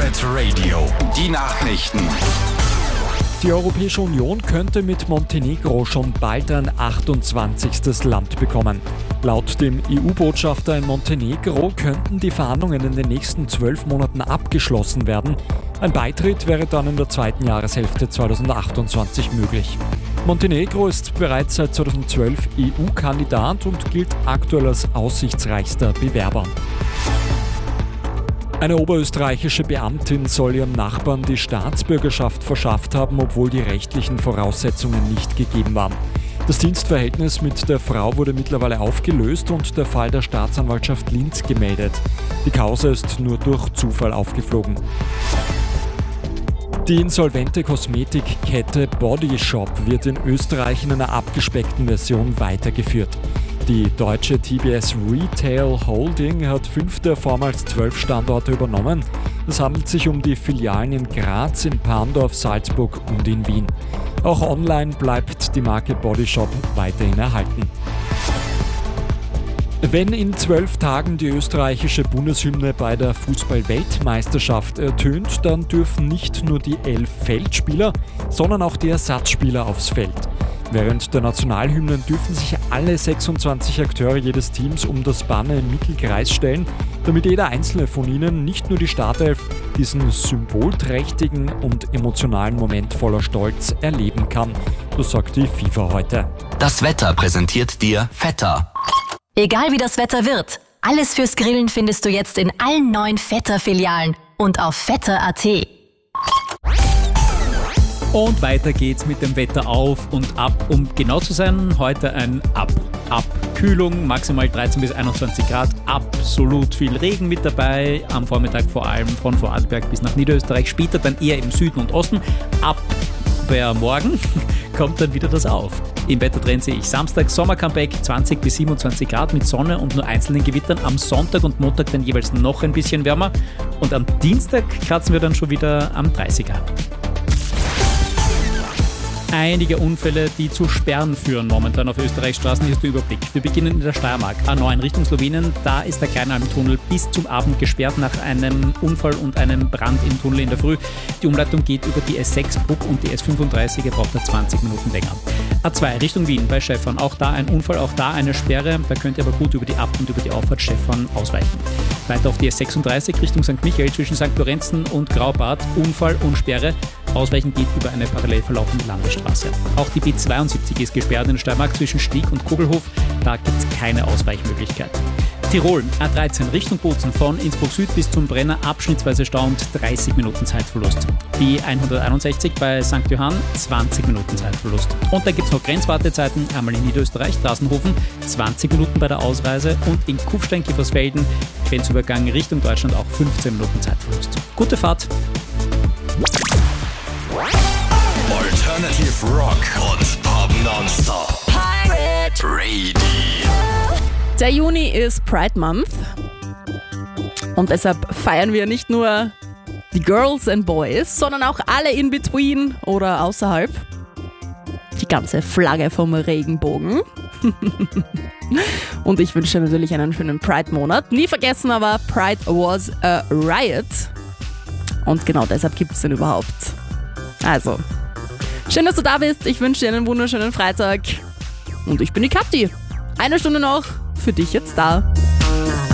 Live Radio. Die Nachrichten. Die Europäische Union könnte mit Montenegro schon bald ein 28. Land bekommen. Laut dem EU-Botschafter in Montenegro könnten die Verhandlungen in den nächsten 12 Monaten abgeschlossen werden. Ein Beitritt wäre dann in der zweiten Jahreshälfte 2028 möglich. Montenegro ist bereits seit 2012 EU-Kandidat und gilt aktuell als aussichtsreichster Bewerber. Eine oberösterreichische Beamtin soll ihrem Nachbarn die Staatsbürgerschaft verschafft haben, obwohl die rechtlichen Voraussetzungen nicht gegeben waren. Das Dienstverhältnis mit der Frau wurde mittlerweile aufgelöst und der Fall der Staatsanwaltschaft Linz gemeldet. Die Causa ist nur durch Zufall aufgeflogen. Die insolvente Kosmetikkette Body Shop wird in Österreich in einer abgespeckten Version weitergeführt. Die deutsche TBS Retail Holding hat 5 der vormals 12 Standorte übernommen. Es handelt sich um die Filialen in Graz, in Parndorf, Salzburg und in Wien. Auch online bleibt die Marke Body Shop weiterhin erhalten. Wenn in 12 Tagen die österreichische Bundeshymne bei der Fußball-Weltmeisterschaft ertönt, dann dürfen nicht nur die 11 Feldspieler, sondern auch die Ersatzspieler aufs Feld. Während der Nationalhymnen dürfen sich alle 26 Akteure jedes Teams um das Banner im Mittelkreis stellen, damit jeder einzelne von ihnen, nicht nur die Startelf, diesen symbolträchtigen und emotionalen Moment voller Stolz erleben kann. Das sagt die FIFA heute. Das Wetter präsentiert dir Vetter. Egal wie das Wetter wird, alles fürs Grillen findest du jetzt in allen 9 Vetter-Filialen und auf vetter.at. Und weiter geht's mit dem Wetter auf und ab. Um genau zu sein, heute ein Ab. Abkühlung, maximal 13 bis 21 Grad, absolut viel Regen mit dabei. Am Vormittag vor allem von Vorarlberg bis nach Niederösterreich, später dann eher im Süden und Osten. Ab morgen kommt dann wieder das auf. Im Wettertrend sehe ich Samstag Sommer-Comeback, 20 bis 27 Grad mit Sonne und nur einzelnen Gewittern. Am Sonntag und Montag dann jeweils noch ein bisschen wärmer. Und am Dienstag kratzen wir dann schon wieder am 30er. Einige Unfälle, die zu Sperren führen momentan auf Österreichs Straßen. Hier ist der Überblick. Wir beginnen in der Steiermark. A9 Richtung Slowenien. Da ist der Kleinalm-Tunnel bis zum Abend gesperrt nach einem Unfall und einem Brand im Tunnel in der Früh. Die Umleitung geht über die S6 Bruck und die S35. Ihr braucht da 20 Minuten länger. A2 Richtung Wien bei Schäffern. Auch da ein Unfall, auch da eine Sperre. Da könnt ihr aber gut über die Ab- und über die Auffahrt Schäffern ausweichen. Weiter auf die S36 Richtung St. Michael zwischen St. Lorenzen und Graubart. Unfall und Sperre. Ausweichen geht über eine parallel verlaufende Landesstraße. Auch die B72 ist gesperrt in der Steiermark zwischen Stieg und Kugelhof. Da gibt es keine Ausweichmöglichkeit. Tirol, A13 Richtung Bozen von Innsbruck Süd bis zum Brenner, abschnittsweise Stau und 30 Minuten Zeitverlust. Die 161 bei St. Johann, 20 Minuten Zeitverlust. Und da gibt es noch Grenzwartezeiten, einmal in Niederösterreich, Drassenhofen, 20 Minuten bei der Ausreise und in Kufstein-Kiefersfelden, Grenzübergang Richtung Deutschland, auch 15 Minuten Zeitverlust. Gute Fahrt! Alternative Rock und Pop Nonstop. Pirate Radio. Der Juni ist Pride Month und deshalb feiern wir nicht nur die Girls and Boys, sondern auch alle in between oder außerhalb. Die ganze Flagge vom Regenbogen. Und ich wünsche natürlich einen schönen Pride-Monat. Nie vergessen aber, Pride was a riot. Und genau deshalb gibt es den überhaupt. Also, schön, dass du da bist. Ich wünsche dir einen wunderschönen Freitag. Und ich bin die Kathi. 1 Stunde noch für dich jetzt da.